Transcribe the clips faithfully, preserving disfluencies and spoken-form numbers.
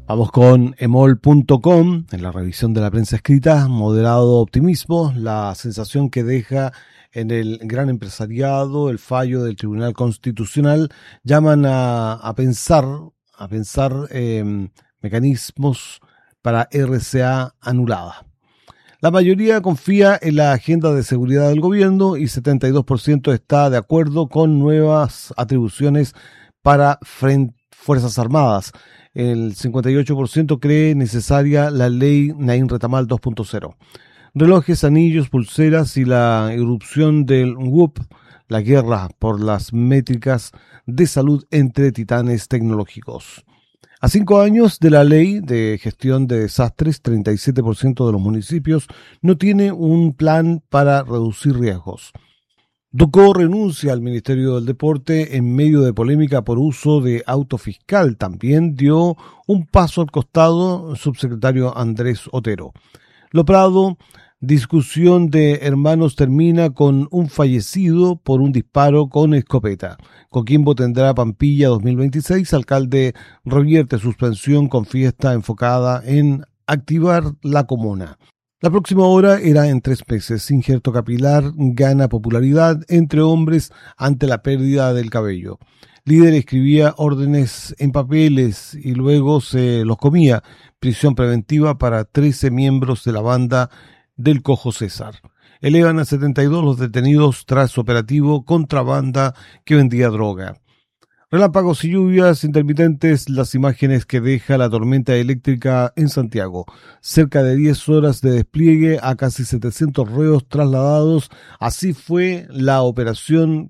Vamos con emol punto com, en la revisión de la prensa escrita, moderado optimismo, la sensación que deja en el gran empresariado el fallo del Tribunal Constitucional, llaman a, a pensar, a pensar eh, mecanismos para R C A anulada. La mayoría confía en la agenda de seguridad del gobierno y setenta y dos por ciento está de acuerdo con nuevas atribuciones para frente, Fuerzas Armadas. El cincuenta y ocho por ciento cree necesaria la ley Naín Retamal dos punto cero. Relojes, anillos, pulseras y la irrupción del W U P, la guerra por las métricas de salud entre titanes tecnológicos. A cinco años de la ley de gestión de desastres, treinta y siete por ciento de los municipios no tiene un plan para reducir riesgos. Ducó renuncia al Ministerio del Deporte en medio de polémica por uso de auto fiscal. También dio un paso al costado el subsecretario Andrés Otero. Loprado, discusión de hermanos termina con un fallecido por un disparo con escopeta. Coquimbo tendrá Pampilla dos mil veintiséis. Alcalde revierte suspensión con fiesta enfocada en activar la comuna. La próxima hora era en tres meses. Injerto capilar gana popularidad entre hombres ante la pérdida del cabello. Líder escribía órdenes en papeles y luego se los comía. Prisión preventiva para trece miembros de la banda del Cojo César. Elevan a setenta y dos los detenidos tras operativo contra banda que vendía droga. Relámpagos y lluvias intermitentes, las imágenes que deja la tormenta eléctrica en Santiago. Cerca de diez horas de despliegue a casi setecientos reos trasladados. Así fue la operación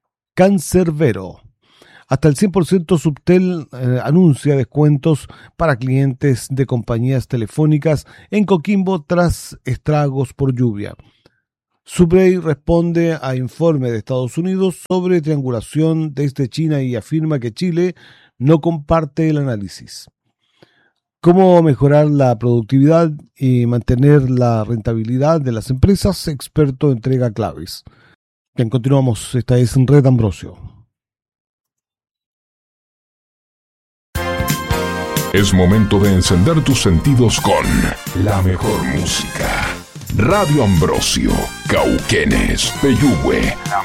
Cancerbero. Hasta el cien por ciento Subtel eh, anuncia descuentos para clientes de compañías telefónicas en Coquimbo tras estragos por lluvia. Subrey responde a informe de Estados Unidos sobre triangulación desde China y afirma que Chile no comparte el análisis. ¿Cómo mejorar la productividad y mantener la rentabilidad de las empresas? Experto entrega claves. Bien, continuamos. Esta es Red Ambrosio. Es momento de encender tus sentidos con la mejor música. Radio Ambrosio, Cauquenes, Peyúgue,